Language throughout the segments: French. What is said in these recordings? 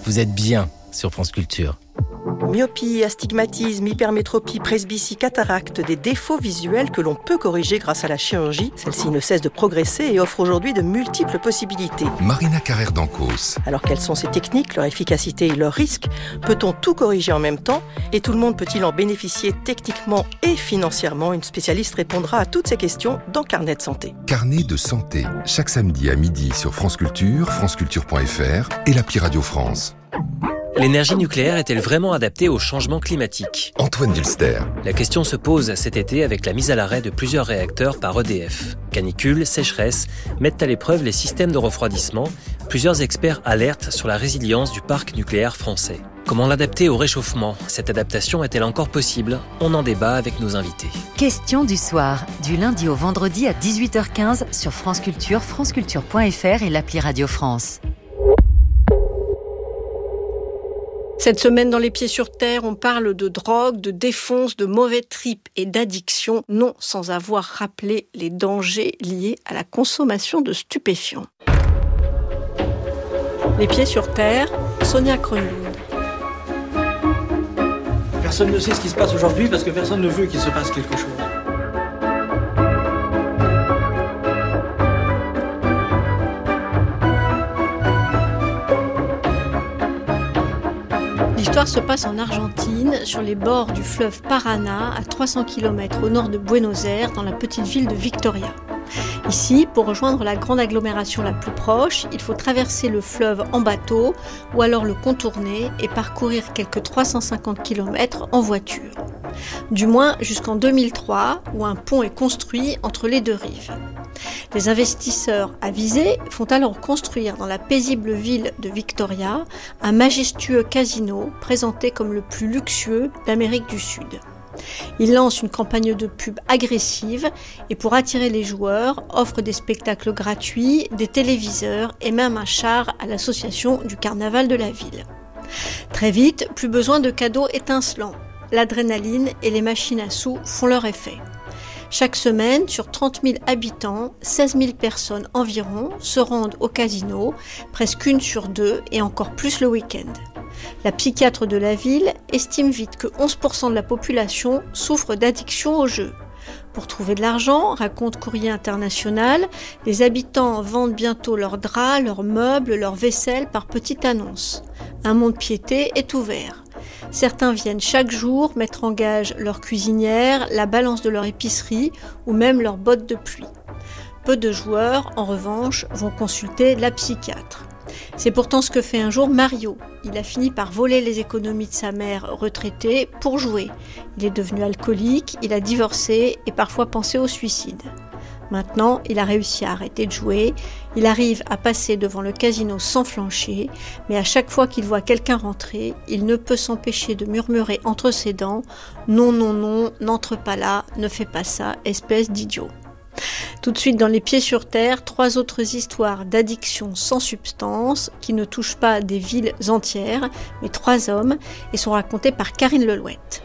Vous êtes bien sur France Culture. Myopie, astigmatisme, hypermétropie, presbytie, cataracte, des défauts visuels que l'on peut corriger grâce à la chirurgie. Celle-ci ne cesse de progresser et offre aujourd'hui de multiples possibilités. Marina Carrère d'Ancos. Alors quelles sont ces techniques, leur efficacité et leurs risques ? Peut-on tout corriger en même temps ? Et tout le monde peut-il en bénéficier techniquement et financièrement ? Une spécialiste répondra à toutes ces questions dans Carnet de santé. Carnet de santé, chaque samedi à midi sur France Culture, franceculture.fr et l'appli Radio France. L'énergie nucléaire est-elle vraiment adaptée au changement climatique ? Antoine Wilster. La question se pose cet été avec la mise à l'arrêt de plusieurs réacteurs par EDF. Canicule, sécheresse mettent à l'épreuve les systèmes de refroidissement. Plusieurs experts alertent sur la résilience du parc nucléaire français. Comment l'adapter au réchauffement ? Cette adaptation est-elle encore possible ? On en débat avec nos invités. Question du soir, du lundi au vendredi à 18h15 sur France Culture, franceculture.fr et l'appli Radio France. Cette semaine, dans Les Pieds sur Terre, on parle de drogue, de défonce, de mauvais tripes et d'addiction, non sans avoir rappelé les dangers liés à la consommation de stupéfiants. Les Pieds sur Terre, Sonia Kronlund. Personne ne sait ce qui se passe aujourd'hui parce que personne ne veut qu'il se passe quelque chose. L'histoire se passe en Argentine, sur les bords du fleuve Paraná, à 300 km au nord de Buenos Aires, dans la petite ville de Victoria. Ici, pour rejoindre la grande agglomération la plus proche, il faut traverser le fleuve en bateau ou alors le contourner et parcourir quelques 350 km en voiture. Du moins jusqu'en 2003, où un pont est construit entre les deux rives. Les investisseurs avisés font alors construire dans la paisible ville de Victoria un majestueux casino présenté comme le plus luxueux d'Amérique du Sud. Ils lancent une campagne de pub agressive et pour attirer les joueurs, offrent des spectacles gratuits, des téléviseurs et même un char à l'association du carnaval de la ville. Très vite, plus besoin de cadeaux étincelants. L'adrénaline et les machines à sous font leur effet. Chaque semaine, sur 30 000 habitants, 16 000 personnes environ se rendent au casino, presque une sur deux et encore plus le week-end. La psychiatre de la ville estime vite que 11% de la population souffre d'addiction au jeu. Pour trouver de l'argent, raconte Courrier International, les habitants vendent bientôt leurs draps, leurs meubles, leurs vaisselles par petite annonce. Un mont-de-piété est ouvert. Certains viennent chaque jour mettre en gage leur cuisinière, la balance de leur épicerie ou même leurs bottes de pluie. Peu de joueurs, en revanche, vont consulter la psychiatre. C'est pourtant ce que fait un jour Mario. Il a fini par voler les économies de sa mère retraitée pour jouer. Il est devenu alcoolique, il a divorcé et parfois pensé au suicide. Maintenant, il a réussi à arrêter de jouer. Il arrive à passer devant le casino sans flancher, mais à chaque fois qu'il voit quelqu'un rentrer, il ne peut s'empêcher de murmurer entre ses dents « Non, non, non, n'entre pas là, ne fais pas ça, espèce d'idiot ». Tout de suite dans Les Pieds sur Terre, 3 autres histoires d'addiction sans substance qui ne touchent pas des villes entières, mais 3 hommes, et sont racontées par Karine Lelouette.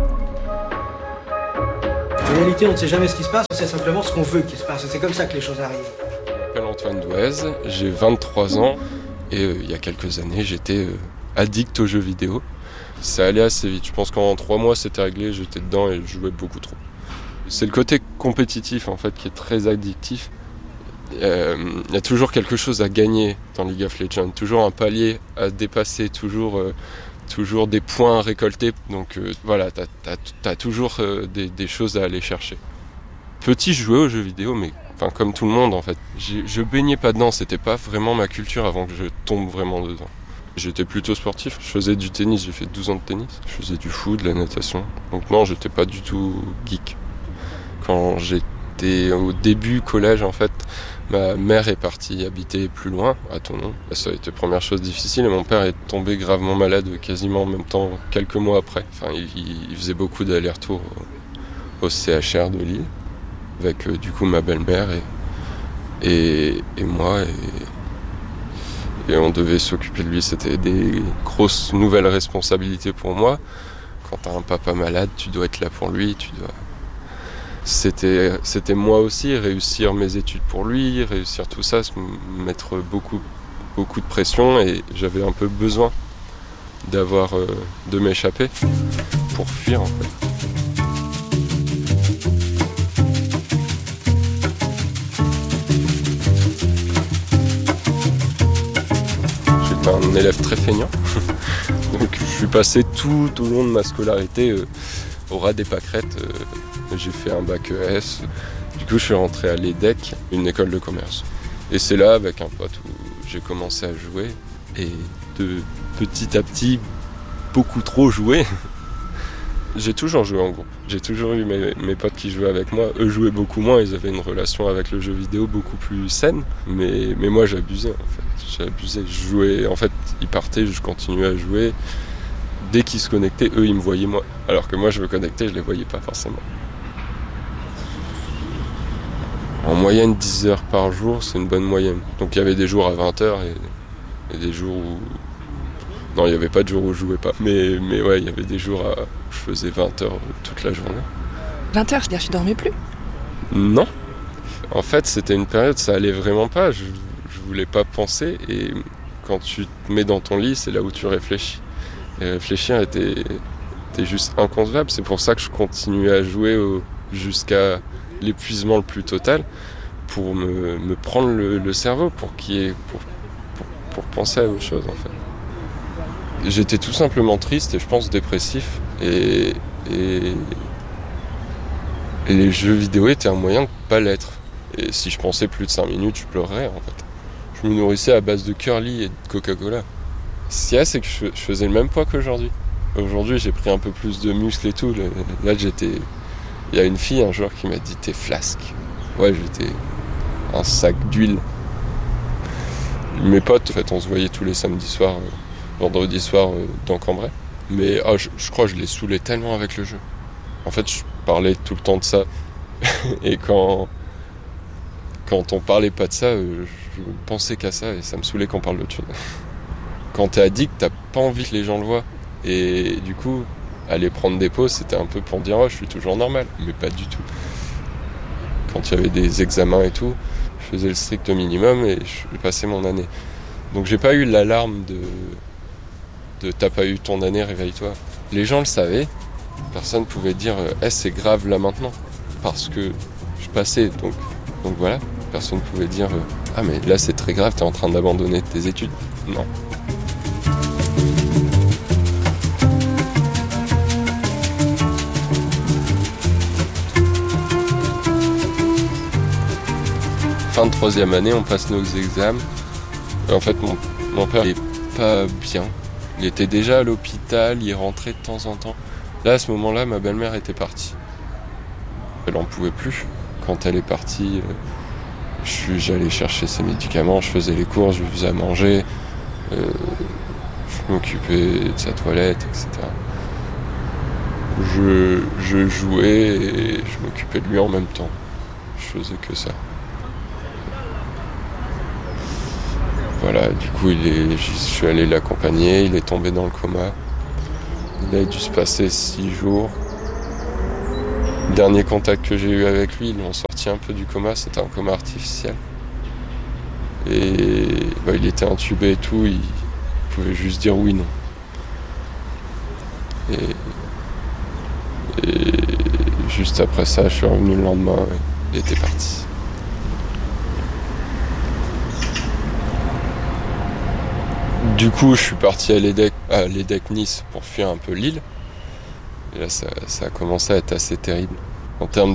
En réalité, on ne sait jamais ce qui se passe, c'est simplement ce qu'on veut qu'il se passe, et c'est comme ça que les choses arrivent. Je m'appelle Antoine Douez, j'ai 23 ans, et il y a quelques années, j'étais addict aux jeux vidéo. Ça allait assez vite, je pense qu'en 3 mois, c'était réglé, j'étais dedans et je jouais beaucoup trop. C'est le côté compétitif en fait qui est très addictif. Il y a toujours quelque chose à gagner dans League of Legends, toujours un palier à dépasser, toujours des points à récolter. Donc voilà, t'as toujours des choses à aller chercher. Petit, je jouais aux jeux vidéo, mais comme tout le monde en fait. Je baignais pas dedans, c'était pas vraiment ma culture avant que je tombe vraiment dedans. J'étais plutôt sportif, je faisais du tennis, j'ai fait 12 ans de tennis. Je faisais du foot, de la natation. Donc non, j'étais pas du tout geek. Quand j'étais au début collège, en fait, ma mère est partie habiter plus loin, à Thonon. Ça a été la première chose difficile et mon père est tombé gravement malade quasiment en même temps, quelques mois après. Il faisait beaucoup d'allers-retours au CHR de Lille, avec du coup ma belle-mère et moi. Et on devait s'occuper de lui. C'était des grosses nouvelles responsabilités pour moi. Quand t'as un papa malade, tu dois être là pour lui, C'était moi aussi, réussir mes études pour lui, réussir tout ça, mettre beaucoup de pression et j'avais un peu besoin de m'échapper pour fuir en fait. J'étais un élève très feignant, donc je suis passé tout au long de ma scolarité au ras des pâquerettes. J'ai fait un bac ES, du coup je suis rentré à l'EDEC, une école de commerce. Et c'est là, avec un pote, où j'ai commencé à jouer, et de petit à petit, beaucoup trop joué. J'ai toujours joué en groupe. J'ai toujours eu mes potes qui jouaient avec moi. Eux jouaient beaucoup moins, ils avaient une relation avec le jeu vidéo beaucoup plus saine. Mais moi j'abusais en fait. J'abusais. Je jouais, en fait, ils partaient, je continuais à jouer. Dès qu'ils se connectaient, eux ils me voyaient moi. Alors que moi je me connectais, je les voyais pas forcément. En moyenne 10 heures par jour, c'est une bonne moyenne. Donc il y avait des jours à 20h et des jours où... Non, il n'y avait pas de jours où je jouais pas. Mais ouais, il y avait des jours où je faisais 20 heures toute la journée. 20 heures, c'est-à-dire que tu dormais plus ? Non. En fait, c'était une période, ça allait vraiment pas. Je voulais pas penser. Et quand tu te mets dans ton lit, c'est là où tu réfléchis. Et réfléchir était juste inconcevable. C'est pour ça que je continuais à jouer jusqu'à l'épuisement le plus total pour me prendre le cerveau, pour penser à autre chose en fait. J'étais tout simplement triste et je pense dépressif et les jeux vidéo étaient un moyen de pas l'être. Et si je pensais plus de 5 minutes, je pleurerais en fait. Je me nourrissais à base de curly et de Coca-Cola. Ce qu'il y a, c'est que je faisais le même poids qu'aujourd'hui. Aujourd'hui, j'ai pris un peu plus de muscles et tout. Là, il y a une fille un jour qui m'a dit « T'es flasque ». Ouais, j'étais un sac d'huile. Mes potes, en fait, on se voyait tous les samedis soirs, vendredi soir dans Cambrai. Mais je crois que je les saoulais tellement avec le jeu. En fait, je parlais tout le temps de ça. Et quand on parlait pas de ça, je pensais qu'à ça et ça me saoulait qu'on parle de thunes. Quand t'es addict, t'as pas envie que les gens le voient. Et du coup, aller prendre des pauses, c'était un peu pour dire « Oh, je suis toujours normal », mais pas du tout. Quand il y avait des examens et tout, je faisais le strict minimum et je passais mon année. Donc j'ai pas eu l'alarme de « T'as pas eu ton année, réveille-toi ». Les gens le savaient, personne pouvait dire « c'est grave là maintenant », parce que je passais, donc voilà. Personne pouvait dire « Ah mais là c'est très grave, t'es en train d'abandonner tes études ». Non. Fin de 3e année, on passe nos examens. En fait, mon père n'est pas bien. Il était déjà à l'hôpital, il rentrait de temps en temps. Là, à ce moment-là, ma belle-mère était partie. Elle n'en pouvait plus. Quand elle est partie, j'allais chercher ses médicaments, je faisais les courses, je lui faisais à manger, je m'occupais de sa toilette, etc. Je jouais et je m'occupais de lui en même temps. Je faisais que ça. Voilà, du coup, je suis allé l'accompagner, il est tombé dans le coma. Il a dû se passer 6 jours. Le dernier contact que j'ai eu avec lui, ils l'ont sorti un peu du coma, c'était un coma artificiel. Et il était intubé et tout, il pouvait juste dire oui, non. Et juste après ça, je suis revenu le lendemain et il était parti. Du coup, je suis parti à l'EDEC Nice pour fuir un peu l'île. Et là, ça a commencé à être assez terrible. En termes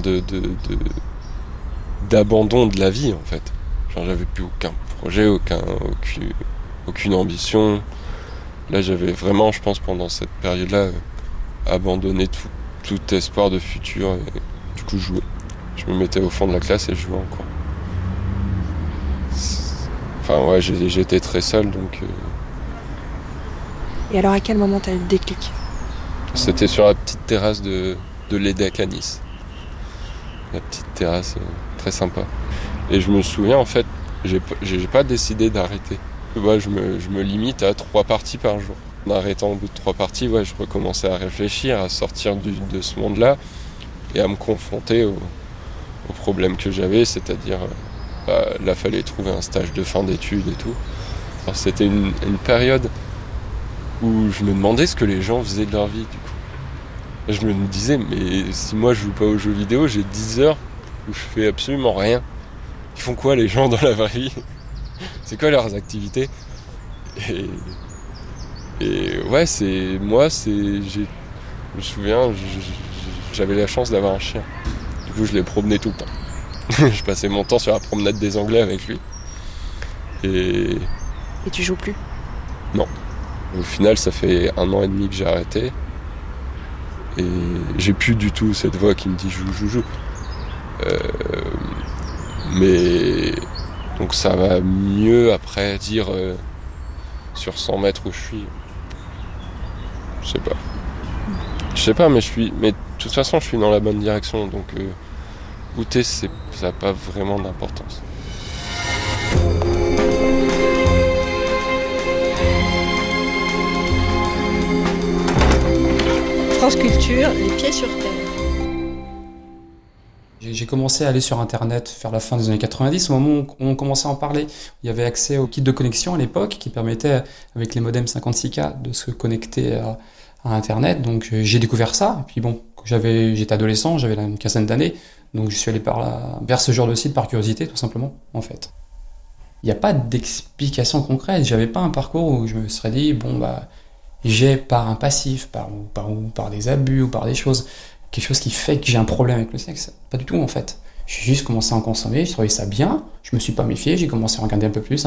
d'abandon de la vie, en fait. Genre, j'avais plus aucun projet, aucune ambition. Là, j'avais vraiment, je pense, pendant cette période-là, abandonné tout espoir de futur. Et du coup, je jouais. Je me mettais au fond de la classe et je jouais encore. Enfin, ouais, j'étais très seul, donc... Et alors, à quel moment t'as eu le déclic ? C'était sur la petite terrasse de l'EDEC à Nice. La petite terrasse très sympa. Et je me souviens, en fait, j'ai pas décidé d'arrêter. Ouais, je me limite à 3 parties par jour. En arrêtant au bout de 3 parties, ouais, je recommençais à réfléchir, à sortir de ce monde-là et à me confronter aux problèmes que j'avais, c'est-à-dire là, fallait trouver un stage de fin d'études et tout. Alors, c'était une période où je me demandais ce que les gens faisaient de leur vie, du coup. Et je me disais, mais si moi je joue pas aux jeux vidéo, j'ai 10 heures où je fais absolument rien. Ils font quoi les gens dans la vraie vie ? C'est quoi leurs activités ? Et ouais, je me souviens, j'avais la chance d'avoir un chien. Du coup, je l'ai promené tout le temps. Je passais mon temps sur la promenade des Anglais avec lui. Et tu joues plus ? Non. Au final, ça fait 1 an et demi que j'ai arrêté. Et j'ai plus du tout cette voix qui me dit joue. Mais donc ça va mieux après dire sur 100 mètres où je suis. Je sais pas, mais de toute façon, je suis dans la bonne direction. Donc où t'es, ça n'a pas vraiment d'importance. France Culture, les pieds sur terre. J'ai commencé à aller sur Internet vers la fin des années 90, au moment où on commençait à en parler. Il y avait accès au kit de connexion à l'époque qui permettait, avec les modems 56K, de se connecter à Internet. Donc j'ai découvert ça. Et puis bon, j'étais adolescent, j'avais une quinzaine d'années. Donc je suis allé vers ce genre de site par curiosité, tout simplement, en fait. Il n'y a pas d'explication concrète. J'avais pas un parcours où je me serais dit, j'ai par un passif, par des abus ou par des choses, quelque chose qui fait que j'ai un problème avec le sexe. Pas du tout, en fait. J'ai juste commencé à en consommer, je trouvais ça bien, je me suis pas méfié, j'ai commencé à regarder un peu plus.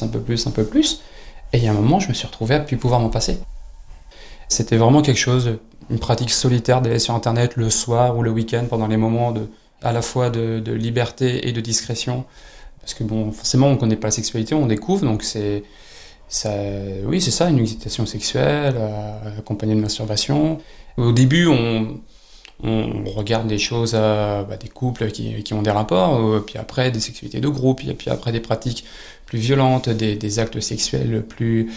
Et il y a un moment, je me suis retrouvé à plus pouvoir m'en passer. C'était vraiment quelque chose, une pratique solitaire d'aller sur Internet le soir ou le week-end pendant les moments à la fois de liberté et de discrétion. Parce que bon, forcément, on connaît pas la sexualité, on découvre, donc c'est ça, une excitation sexuelle accompagnée de masturbation. Au début, on regarde des choses, des couples qui ont des rapports, puis après des sexualités de groupe, et puis après des pratiques plus violentes, des actes sexuels plus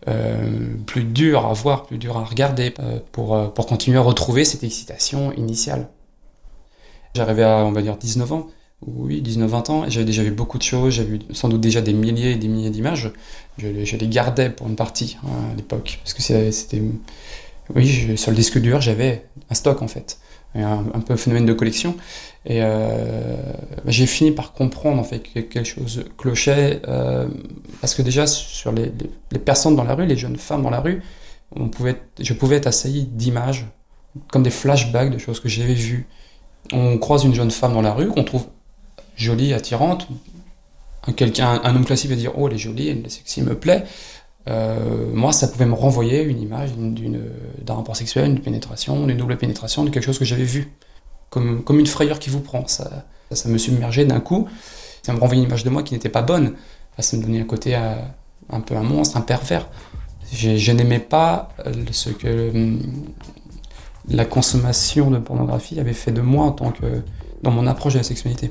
durs à voir, plus durs à regarder, pour continuer à retrouver cette excitation initiale. J'arrivais à, on va dire, 19 ans. Oui, 19-20 ans, et j'avais déjà vu beaucoup de choses, j'avais vu sans doute déjà des milliers et des milliers d'images. Je les gardais pour une partie à l'époque, parce que c'était... Oui, sur le disque dur, j'avais un stock en fait, un peu un phénomène de collection. Et j'ai fini par comprendre en fait que quelque chose clochait, parce que déjà sur les personnes dans la rue, les jeunes femmes dans la rue, je pouvais être assailli d'images, comme des flashbacks de choses que j'avais vues. On croise une jeune femme dans la rue qu'on trouve jolie, attirante. Un homme classique va dire « Oh, elle est jolie, elle est sexy, elle me plaît ». Moi, ça pouvait me renvoyer une image d'un rapport sexuel, d'une pénétration, d'une double pénétration, de quelque chose que j'avais vu. Comme une frayeur qui vous prend. Ça me submergeait d'un coup. Ça me renvoyait une image de moi qui n'était pas bonne. Ça me donnait un côté un peu un monstre, un pervers. Je n'aimais pas ce que la consommation de pornographie avait fait de moi dans mon approche de la sexualité.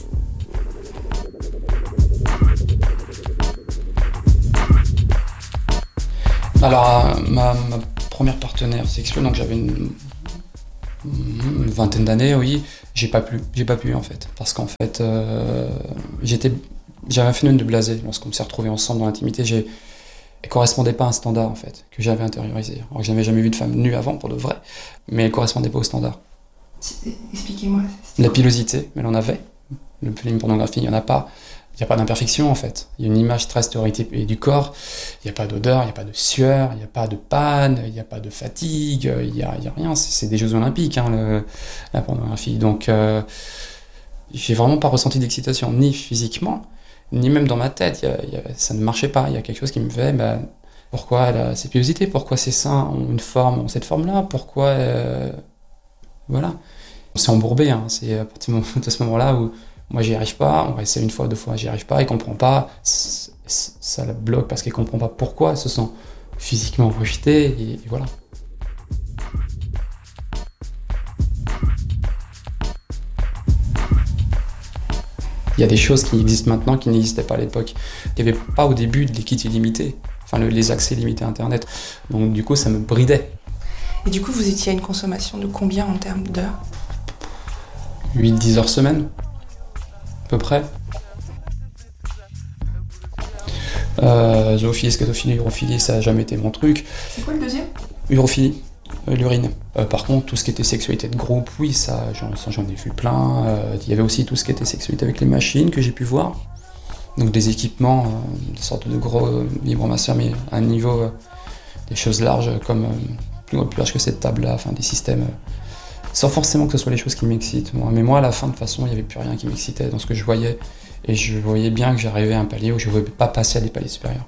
Alors, ma première partenaire sexuelle, donc j'avais une vingtaine d'années, oui, j'ai pas pu en fait, parce qu'en fait, j'avais un phénomène de blasé lorsqu'on s'est retrouvés ensemble dans l'intimité. Elle correspondait pas à un standard en fait que j'avais intériorisé. Alors que j'avais jamais vu de femme nue avant pour de vrai, mais elle correspondait pas au standard. Expliquez-moi. La pilosité, elle en avait. Le film pornographie, il y en a pas. Il n'y a pas d'imperfection en fait. Il y a une image très stéréotypée du corps. Il n'y a pas d'odeur, il n'y a pas de sueur, il n'y a pas de panne, il n'y a pas de fatigue, il n'y a rien. C'est des Jeux Olympiques, la pornographie. Donc, j'ai vraiment pas ressenti d'excitation, ni physiquement, ni même dans ma tête. Ça ne marchait pas. Il y a quelque chose qui me fait, pourquoi elle a ces pilosités, pourquoi ses seins ont cette forme-là, pourquoi. Voilà. On s'est embourbé. C'est à partir de ce moment-là où. Moi, j'y arrive pas, on va essayer une fois, 2 fois, j'y arrive pas, il comprend pas, ça la bloque parce qu'il comprend pas pourquoi elle se sent physiquement rejetée, et voilà. Il y a des choses qui existent maintenant qui n'existaient pas à l'époque. Il n'y avait pas au début de liquide illimité, les accès limités à Internet, donc du coup, ça me bridait. Et du coup, vous étiez à une consommation de combien en termes d'heures ? 8-10 heures semaine. À peu près. Zoophilie, scatophilie, urophilie, ça n'a jamais été mon truc. C'est quoi le deuxième ? Urophilie, l'urine. Par contre, tout ce qui était sexualité de groupe, oui, ça j'en ai vu plein. Il y avait aussi tout ce qui était sexualité avec les machines que j'ai pu voir. Donc des équipements, des sortes de gros vibromasseurs, mais à un niveau, des choses larges comme plus large que cette table-là, enfin des systèmes, sans forcément que ce soit les choses qui m'excitent. Moi. Mais moi, à la fin, de toute façon, il n'y avait plus rien qui m'excitait dans ce que je voyais. Et je voyais bien que j'arrivais à un palier où je ne pouvais pas passer à des paliers supérieurs.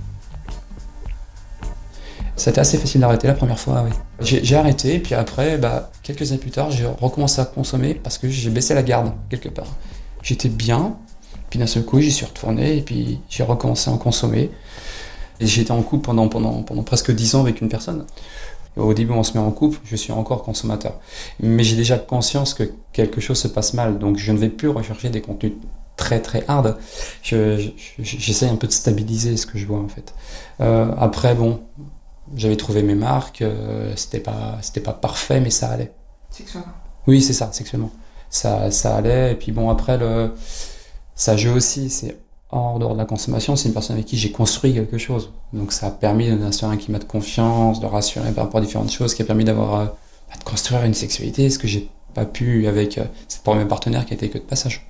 C'était assez facile d'arrêter la première fois, oui. J'ai arrêté, et puis après, quelques années plus tard, j'ai recommencé à consommer parce que j'ai baissé la garde, quelque part. J'étais bien, puis d'un seul coup, j'y suis retourné, et puis j'ai recommencé à en consommer. Et j'étais en couple pendant presque 10 ans avec une personne. Au début, on se met en couple, je suis encore consommateur. Mais j'ai déjà conscience que quelque chose se passe mal, donc je ne vais plus rechercher des contenus très très hard. J'essaye un peu de stabiliser ce que je vois, en fait. Après, j'avais trouvé mes marques, c'était pas parfait, mais ça allait. Sexuellement. Oui, c'est ça, sexuellement. Ça allait, et puis après, ça joue aussi, c'est en dehors de la consommation, c'est une personne avec qui j'ai construit quelque chose. Donc ça a permis d'instaurer un climat de confiance, de rassurer par rapport à différentes choses, qui a permis de construire une sexualité, ce que j'ai pas pu avec cette première partenaire qui a été que de passage.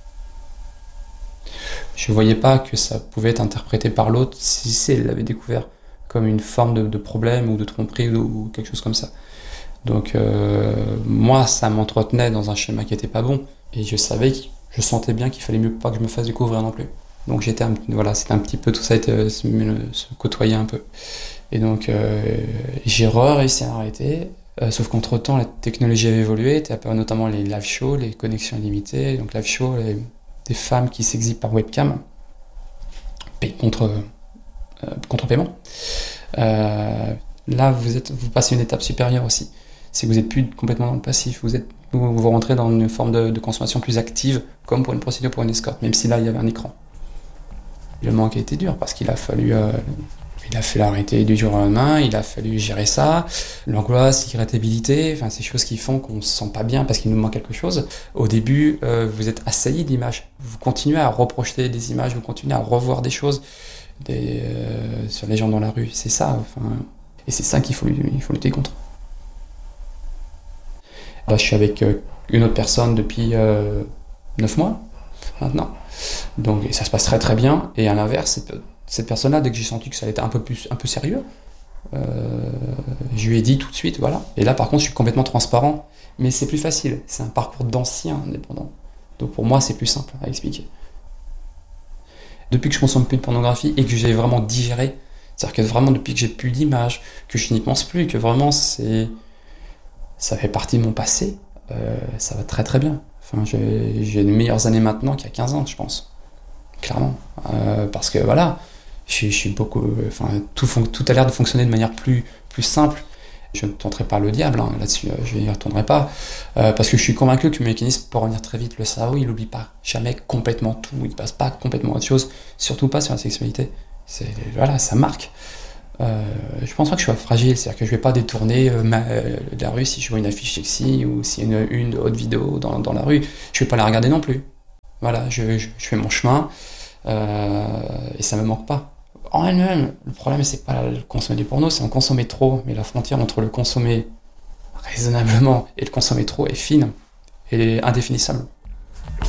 Je voyais pas que ça pouvait être interprété par l'autre si elle l'avait découvert comme une forme de problème ou de tromperie ou quelque chose comme ça. Donc moi, ça m'entretenait dans un schéma qui était pas bon. Et je sentais bien qu'il fallait mieux pas que je me fasse découvrir non plus. Donc c'était un petit peu tout ça, se côtoyer un peu. Et donc j'ai réussi à arrêter. Sauf qu'entre-temps, la technologie avait évolué. Tu as notamment les live shows, les connexions illimitées. Donc live shows, des femmes qui s'exhibent par webcam, contre paiement. Là, vous passez une étape supérieure aussi. C'est que vous n'êtes plus complètement dans le passif. Vous rentrez dans une forme de consommation plus active, comme pour une procédure pour une escorte, même si là, il y avait un écran. Le manque a été dur, parce qu'il a fallu l'arrêter du jour au lendemain, il a fallu gérer ça, l'angoisse, l'irritabilité, enfin ces choses qui font qu'on se sent pas bien parce qu'il nous manque quelque chose. Au début, vous êtes assailli d'images. Vous continuez à reprojeter des images, vous continuez à revoir des choses sur les gens dans la rue. C'est ça, et c'est ça qu'il faut lutter contre. Là, je suis avec une autre personne depuis 9 mois maintenant. Donc, et ça se passe très très bien. Et à l'inverse, cette personne-là, dès que j'ai senti que ça allait être un peu sérieux, je lui ai dit tout de suite, voilà. Et là, par contre, je suis complètement transparent. Mais c'est plus facile. C'est un parcours d'ancien indépendant. Donc pour moi, c'est plus simple à expliquer. Depuis que je consomme plus de pornographie et que j'ai vraiment digéré, c'est-à-dire que vraiment depuis que j'ai plus d'images, que je n'y pense plus, que vraiment ça fait partie de mon passé, ça va très très bien. Enfin, j'ai de meilleures années maintenant qu'il y a 15 ans, je pense. Clairement. Parce que voilà, je suis beaucoup. Enfin, tout a l'air de fonctionner de manière plus simple. Je ne tenterai pas le diable là-dessus, je n'y retournerai pas. Parce que je suis convaincu que le mécanisme peut revenir très vite. Le cerveau, il n'oublie pas jamais complètement tout. Il ne passe pas complètement à autre chose, surtout pas sur la sexualité. Voilà, ça marque. Je pense pas que je sois fragile, c'est-à-dire que je vais pas détourner la rue si je vois une affiche sexy ou s'il y a une autre vidéo dans la rue, je vais pas la regarder non plus. Voilà, je fais mon chemin et ça me manque pas. En elle-même, le problème c'est pas le consommer du porno, c'est en consommer trop, mais la frontière entre le consommer raisonnablement et le consommer trop est fine et indéfinissable.